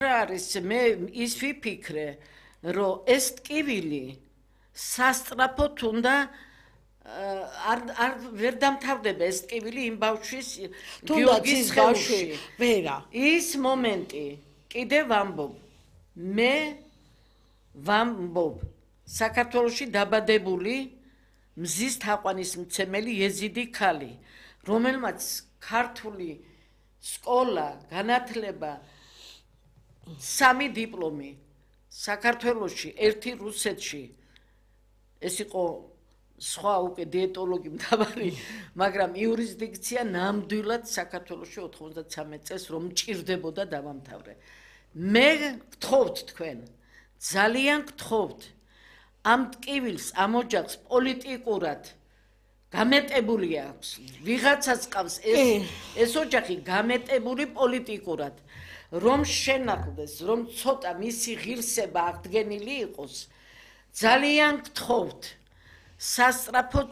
არის მე ის ვიფიქრე, რომ ეს ტკივილი სასწრაფოდ უნდა არ ვერ დამთავრდება ეს ტკივილი იმ ბავშვის გიორგის სხეულში. ვერა. ის მომენტი კიდე ვამბობ. მე ვამბობ საქართველოში დაბადებული მზის თაყვანისმცემელი იეზიდი ქალი, რომელმაც ქართული სკოლა, განათლება, 3 დიპლომი საქართველოში, 1 რუსეთში. ეს იყო სხვა უკვე დიეტოლოგი მთავარი, მაგრამ იურისდიქცია ნამდვილად საქართველოში 93 წელს რომ მჭირდებოდა დავამთავრე. მე გთხოვთ თქვენ, ძალიან გთხოვთ ამ ტკივილს, ამ ოჯახს პოლიტიკურად გამეტებული აქვს. ვიღაცას ყავს ეს ოჯახი გამეტებული პოლიტიკურად, რომ შენახდეს, რომ ცოტა მისი ღირსება აღდგენილი იყოს. ძალიან გთხოვთ სასწრაფო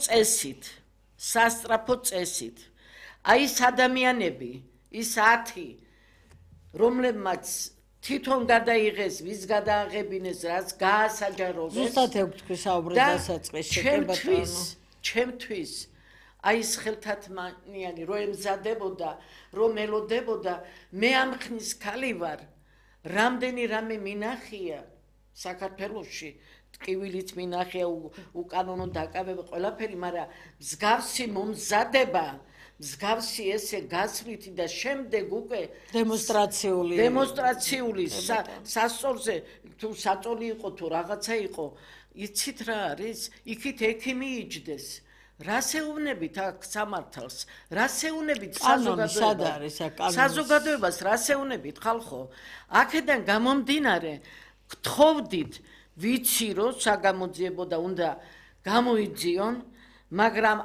წესით. აი ეს ადამიანები, ის 10, რომლებმაც თვითონ გადაიღეს, ვის გადააღებინეს, რაც გაასაჯაროვეს. ზუსტად თქვი საუბრის დასაწყისში, ჩემთვის აი ეს ხელთათმანიანი რო ემზადებოდა, რომ ელოდებოდა, მე ამ ხნის ქალი ვარ, რამდენი რამე მინახია საქართველოში, ტკივილით მინახია, უკანონო დაკავება, ყველაფერი, მაგრამ მსგავსი მომზადება, მსგავსი ესე გასვლითი და შემდეგ უკვე დემონსტრაციული სასწორზე თუ საწოლი იყო თუ რაღაცა იყო, იცით რა არის? იქით ექიმი იჯდეს. რას ეუბნებით აქ სამართალს? რას ეუბნებით საზოგადოებას? რას ეუბნებით ხალხო? აქედან გამომდინარე, გთხოვდით, ვიცი რომ საგამოძიებო და უნდა გამოიძიონ, მაგრამ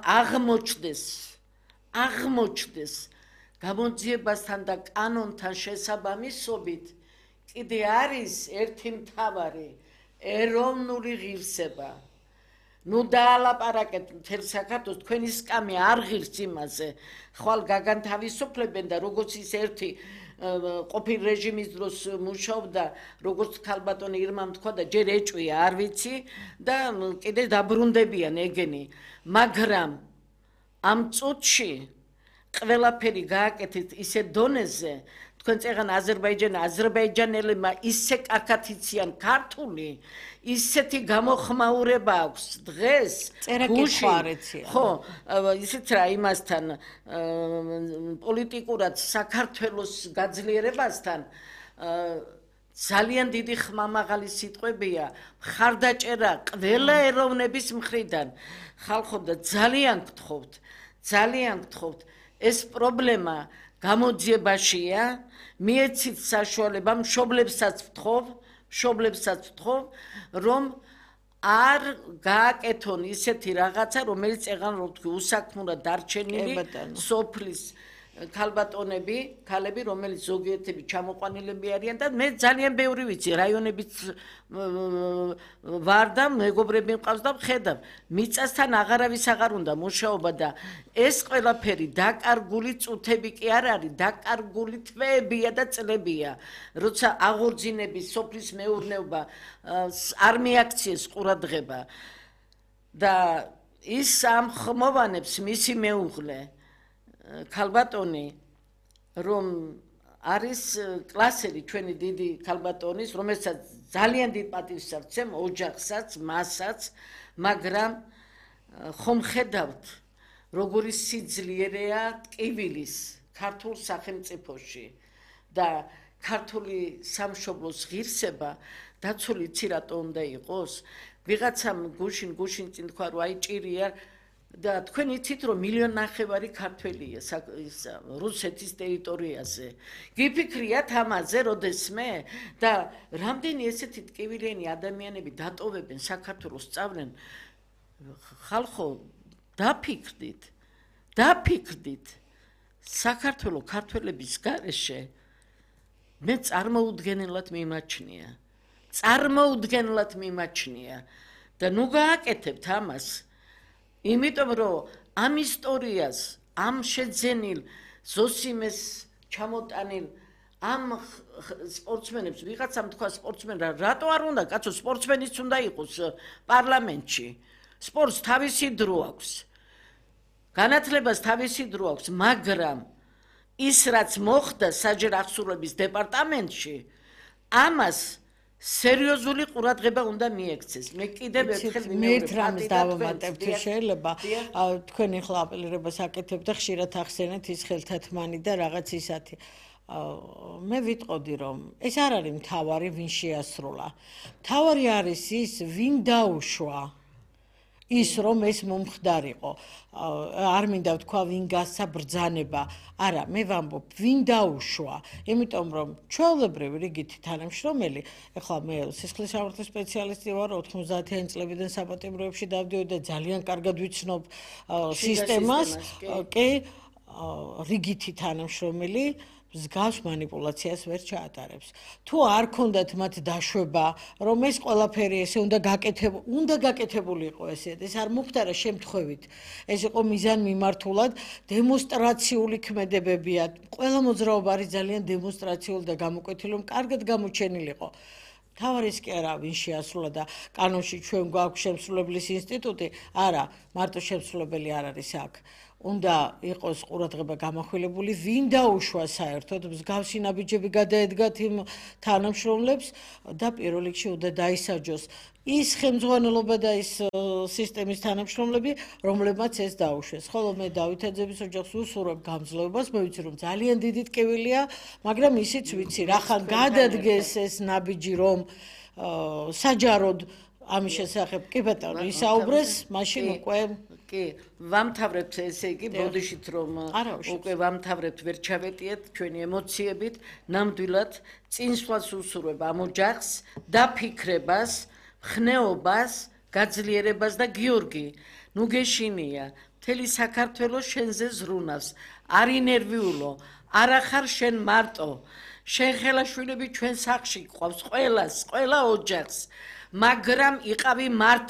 აღმოჩნდეს გამოძიებასთან და კანონთან შესაბამისობით კიდე არის ერთი მთავარი ეროვნული ღირსება. ნუ დაალაპარაკეთ მთელ საქართველოს, თქვენი სკამი არ ღირს იმაზე, ხვალ გაგანთავისუფლებენ და როგორც ის ერთი ყოფილ რეჟიმის დროს მუშაობდა, როგორც ქალბატონი ირმამ თქვა და ჯერ ეჭვია, არ ვიცი და კიდე დაბრუნდებიან ეგენი, მაგრამ ამ წუთში ყველაფერი გააკეთეთ ისე დონეზე, თქვენ წეგან აზერბაიჯანელებმა ისე კარგად იციან ქართული, ისეთი გამოხმაურება აქვს დღეს გუში, ხო, ისიც რა იმასთან პოლიტიკურად საქართველოს გაძლიერებასთან ძალიან დიდი ხმამაღალი სიტყვებია, მხარდაჭერა ყველა ეროვნების მხრიდან. ხალხო და ძალიან გთხოვთ, ეს პრობლემა გამოძიებაშია, მიეცით საშუალება, მშობლებსაც ვთხოვ, რომ არ გააკეთონ ისეთი რაღაცა, რომელიც ეგან რო თქვი უსაქმურად დარჩენილი სოფლის ქალები, რომელიც ზოგიერთები ჩამოყვანილები არიან და მე ძალიან ბევრი ვიცი, რაიონებით ვარ და მეგობრები მყავს და ვხედავ, მიწასთან აღარავის აღარ უნდა მუშაობა და ეს ყველაფერი დაკარგული წუთები კი არ არის, დაკარგული თვეებია და წლებია, როცა აღორძინების სოფლის მეურნეობა არ მიაქციეს ყურადღება და ის ამხმოვანებს მისი მეუღლე ქალბატონი, რომ არის კლასელი ჩვენი დიდი ქალბატონის, რომელსაც ძალიან დიდ პატივს ავცემ ოჯახსაც, მასაც, მაგრამ ხომ ხედავთ, როგორი სიძლიერეა ტკივილის ქართულ სახელმწიფოში და ქართული სამშობლოს ღირსება დაცული იცი რატო უნდა იყოს? ვიღაცამ გუშინ წინ თქვა, რომ აი ჭირია და თქვენ იცით რომ 1,5 მილიონი ქართველია რუსეთის ტერიტორიაზე. გიფიქრიათ ამაზე როდესმე და რამდენი ესეთი ტკივილიანი ადამიანები დატოვებენ საქართველოს სწავლენ. ხალხო, დაფიქრდით. საქართველო ქართველების გარეშე მე წარმოუდგენელად მიმაჩნია და ნუ გააკეთებთ ამას. იმიტომ რომ ამ ისტორიას, ამ შეძენილ ზოსიმეს ჩამოტანილ ამ სპორტსმენებს ვიღაცამ თქვა სპორტსმენმა რატო არ უნდა კაცო სპორტსმენიც უნდა იყოს პარლამენტში სპორტს თავისი დრო აქვს განათლებას თავისი დრო აქვს მაგრამ ის რაც მოხდა საჯერ აღსრულების დეპარტამენტში ამას სერიოზული ყურადღება უნდა მიექცეს მე კიდევ ერთხელ მეტრამს დავამატებ თუ შეიძლება თქვენ ახლა აპელირებას აკეთებთ და ხშირად ახსენეთ ის ხელთათმანი და რაღაც ისეთი მე ვიტყოდი რომ ეს არ არის მთავარი ვინ შეასრულა მთავარი არის ის ვინ დაუშვა ის რომ ეს მომხდარიყო არ მინდა ვთქვა ვინ გასცა ბრძანება არა მე ვამბობ ვინ დაუშვა იმიტომ რომ ჩვეულებრივი რიგითი თანამშრომელი ეხლა მე სისხლისმღერლის სპეციალისტი ვარ 90-იანი წლებიდან საპატიმროებში დავდიოდი და ძალიან კარგად ვიცნობ სისტემას კი რიგითი თანამშრომელი მსგავს манипуляციას ვერ ჩაატარებს. თუ არ ქონდათ მათ დაშვება, რომ ეს ყველაფერი ესე უნდა გაკეთებული იყო ესე, ეს არ მოხდარა შემთხვევით. ეს იყო მიზანმიმართულად დემონსტრაციული ქმედებებია. ყველა მოძრაობა არის ძალიან დემონსტრაციული და გამოკვეთილი, რომ კარგად გამოჩენილიყო. თავარი ის კი არა ვინ შეასრულა და კანონში ჩვენ გვაქვს შემსრულებლის ინსტიტუტი, არა, მარტო შემსრულებელი არ არის აქ. უნდა იყოს ყურადღება გამახვილებული ვინ დაუშვა საერთოდ მსგავსი ნაბიჯები გადაედგათ იმ თანამშრომლებს და პირველ რიგში უნდა დაისაჯოს ის ხელმძღვანელობა და ის სისტემის თანამშრომლები რომლებმაც ეს დაუშვეს ხოლო მე დავით აძების ოჯახს უსურვებ გამძლეობას მე ვიცი რომ ძალიან დიდი ტკივილია მაგრამ ისიც ვიცი რახან გადადგეს ეს ნაბიჯი რომ საჯაროდ ამის შესახებ კი ბატონო ისაუბრეს მაშინ უკვე კი ვამთავრებთ ესე იგი ბოდიშით რომ უკვე ვამთავრებთ ვერ ჩავეტიეთ ჩვენი ემოციებით ნამდვილად წინსვლას უსურვებ ამ ოჯახს დაფიქრებას ხნეობას გაძლიერებას და გიორგი ნუ გეშინია მთელი საქართველოს შენზე ზრუნავს არ ინერვიულო არ ახარ შენ მარტო შენ ხელაშვილები ჩვენ სახლში ყავს ყველა ოჯახს მაგრამ იყავი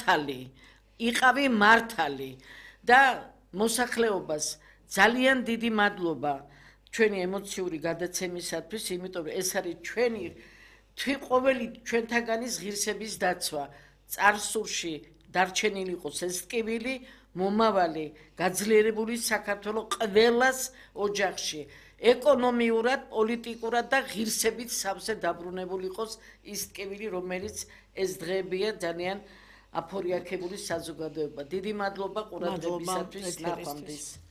მართალი და მოსახლეობას ძალიან დიდი მადლობა ჩვენი ემოციური გადაცემისათვის იმიტომ რომ ეს არის ჩვენი ყოველი ჩვენთაგანის ღირსების დაცვა წარსულში დარჩენილი იყოს ეს ტკივილი მომავალი გაძლიერებული საქართველოს ყველას ოჯახში ეკონომიურად, პოლიტიკურად და ღირსებით სავსე დაბრუნებული იყოს ის ტკივილი, რომელიც ეს დღეებია ძალიან აფორიაქებული საზოგადოება. დიდი მადლობა ყურადღებისათვის. ნახვამდის.